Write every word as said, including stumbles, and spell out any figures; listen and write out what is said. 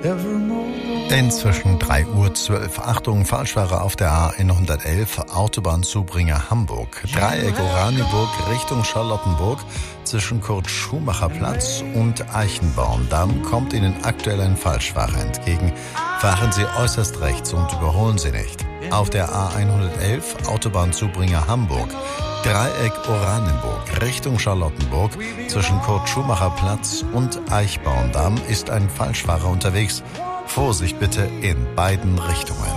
Inzwischen drei Uhr zwölf. Achtung, Falschfahrer auf der A hundertelf, Autobahnzubringer Hamburg. Dreieck Oranienburg Richtung Charlottenburg zwischen Kurt-Schumacher-Platz und Eichenbaumdamm kommt Ihnen aktuell ein Falschfahrer entgegen. Fahren Sie äußerst rechts und überholen Sie nicht. Auf der A hundertelf, Autobahnzubringer Hamburg. Dreieck Oranienburg Richtung Charlottenburg zwischen Kurt-Schumacher-Platz und Eichbaumdamm ist ein Falschfahrer unterwegs. Vorsicht bitte in beiden Richtungen.